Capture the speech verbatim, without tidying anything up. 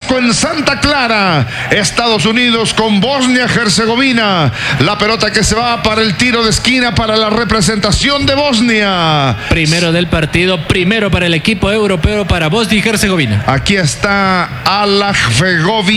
Bosco en Santa Clara. Estados Unidos con Bosnia-Herzegovina. La pelota que se va para el tiro de esquina para la representación de Bosnia. Primero del partido, primero para el equipo europeo, para Bosnia y Herzegovina. Aquí está Alajvegovic.